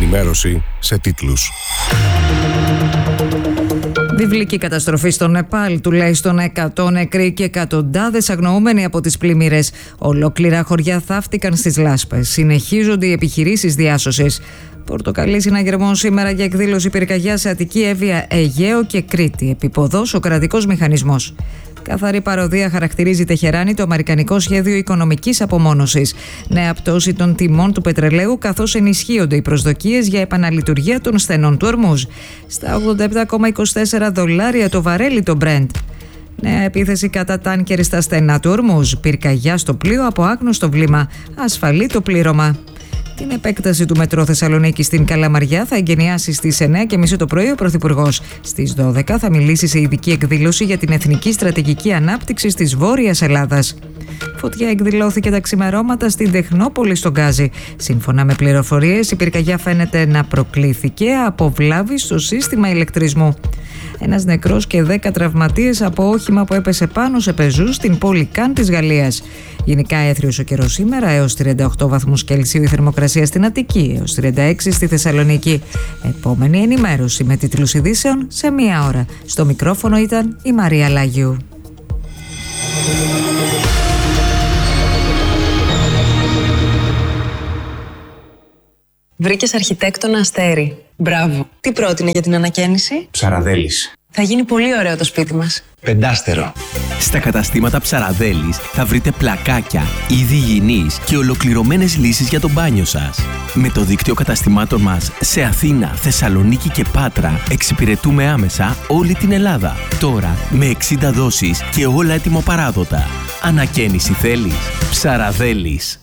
Ενημέρωση σε τίτλους. Βιβλική καταστροφή στο Νεπάλ, τουλάχιστον 100 νεκροί και εκατοντάδες αγνοούμενοι από τις πλημμύρες. Ολόκληρα χωριά θαύτηκαν στις λάσπες. Συνεχίζονται οι επιχειρήσεις διάσωσης. Πορτοκαλί συναγερμός σήμερα για εκδήλωση πυρκαγιά σε Αττική, Εύβοια, Αιγαίο και Κρήτη. Επιποδός ο κρατικός μηχανισμός. Καθαρή παροδία χαρακτηρίζει Τεχεράνη το αμερικανικό σχέδιο οικονομικής απομόνωσης. Νέα πτώση των τιμών του πετρελαίου, καθώς ενισχύονται οι προσδοκίες για επαναλειτουργία των στενών του Ορμούζ. Στα $87,24 το βαρέλι το Brent. Νέα επίθεση κατά τάνκερ στα στενά του Ορμούζ. Πυρκαγιά στο πλοίο από άγνωστο βλήμα. Ασφαλή το πλήρωμα. Την επέκταση του μετρό Θεσσαλονίκη στην Καλαμαριά θα εγκαινιάσει στις 9:30 το πρωί ο Πρωθυπουργός. Στις 12 θα μιλήσει σε ειδική εκδήλωση για την εθνική στρατηγική ανάπτυξη της Βόρειας Ελλάδας. Φωτιά εκδηλώθηκε τα ξημερώματα στην Τεχνόπολη στον Γκάζι. Σύμφωνα με πληροφορίες, η πυρκαγιά φαίνεται να προκλήθηκε από βλάβη στο σύστημα ηλεκτρισμού. Ένας νεκρός και 10 τραυματίες από όχημα που έπεσε πάνω σε πεζούς στην πόλη Καν της Γαλλίας. Γενικά έθριος ο καιρός σήμερα, έως 38 βαθμούς Κελσίου η θερμοκρασία στην Αττική, έως 36 στη Θεσσαλονίκη. Επόμενη ενημέρωση με τίτλους ειδήσεων σε 1 ώρα. Στο μικρόφωνο ήταν η Μαρία Λάγιου. Βρήκες αρχιτέκτονα Αστέρι. Μπράβο. Τι πρότεινε για την ανακαίνιση? Ψαραδέλης. Θα γίνει πολύ ωραίο το σπίτι μας. 5 Στα καταστήματα Ψαραδέλης θα βρείτε πλακάκια, είδη υγιεινής και ολοκληρωμένες λύσεις για το μπάνιο σας. Με το δίκτυο καταστημάτων μας σε Αθήνα, Θεσσαλονίκη και Πάτρα εξυπηρετούμε άμεσα όλη την Ελλάδα. Τώρα με 60 δόσεις και όλα έτοιμο παράδοτα. Ανακαίνιση θέλεις? Ψαραδέλης.